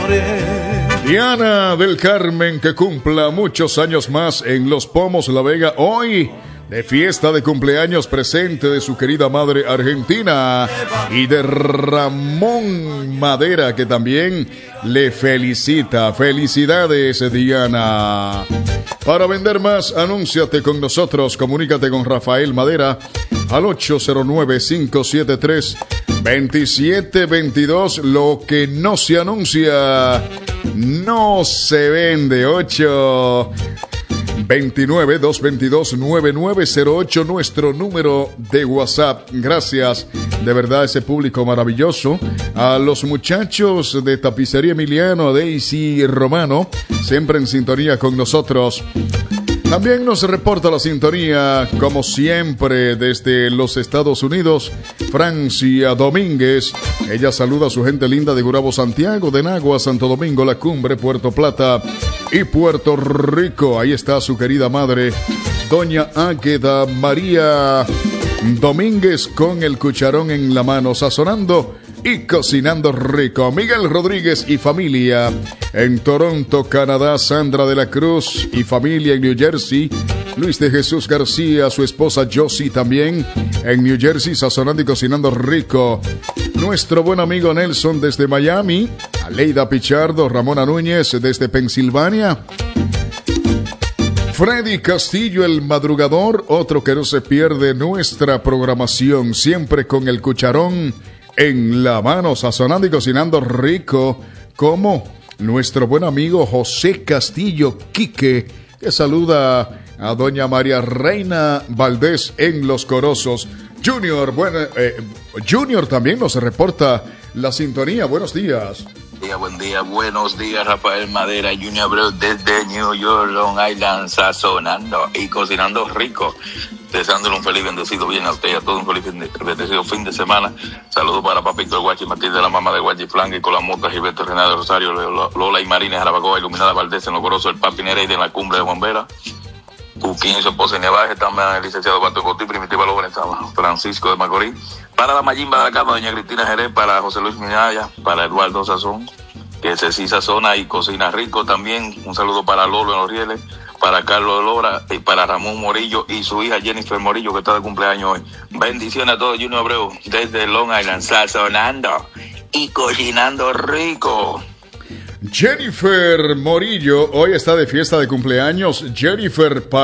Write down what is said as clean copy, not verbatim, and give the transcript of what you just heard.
Diana del Carmen, que cumpla muchos años más en Los Pomos, La Vega, hoy de fiesta de cumpleaños presente de su querida madre argentina y de Ramón Madera, que también le felicita. Felicidades, Diana. Para vender más, anúnciate con nosotros, comunícate con Rafael Madera al 809-573-2722. Lo que no se anuncia no se vende. 829-222-9908, nuestro número de WhatsApp. Gracias de verdad a ese público maravilloso, a los muchachos de Tapicería Emiliano, a Daisy Romano, siempre en sintonía con nosotros. También nos reporta la sintonía, como siempre, desde los Estados Unidos, Francia Domínguez. Ella saluda a su gente linda de Gurabo, Santiago, de Nagua, Santo Domingo, La Cumbre, Puerto Plata y Puerto Rico. Ahí está su querida madre, doña Águeda María Domínguez, con el cucharón en la mano, sazonando y cocinando rico. Miguel Rodríguez y familia en Toronto, Canadá. Sandra de la Cruz y familia en New Jersey. Luis de Jesús García, su esposa Josie, también en New Jersey, sazonando y cocinando rico. Nuestro buen amigo Nelson desde Miami. Aleida Pichardo, Ramona Núñez desde Pensilvania. Freddy Castillo, el madrugador, otro que no se pierde nuestra programación, siempre con el cucharón en la mano, sazonando y cocinando rico, como nuestro buen amigo José Castillo Quique, que saluda a doña María Reina Valdés en Los Corozos. Junior también nos reporta la sintonía. Buenos días. Buen día, buenos días, Rafael Madera, Junior Abreu desde New York, Long Island, sazonando y cocinando rico. Deseándole un feliz bendecido bien a usted y a todos un feliz bendecido fin de semana. Saludos para Papito el Guachi Martín de la mamá de Guachi Flanque, con la mota Gilberto Renal de Rosario, Lola y Marines Jarabacoa, Iluminada Valdés en Los Corozos, el Papi Nereide en la Cumbre de Bombera, Cuquín y su esposa Nevaje, también el licenciado Bato Cotí, Primitiva Lobo Francisco de Macorís, para la Mayimba de la Cama, doña Cristina Jerez, para José Luis Minaya, para Eduardo Sazón, que se sí sazona y cocina rico también. Un saludo para Lolo en Los Rieles, para Carlos Lora y para Ramón Morillo y su hija Jennifer Morillo, que está de cumpleaños hoy. Bendiciones a todos, Junior Abreu, desde Long Island, sazonando y cocinando rico. Jennifer Morillo hoy está de fiesta de cumpleaños. Jennifer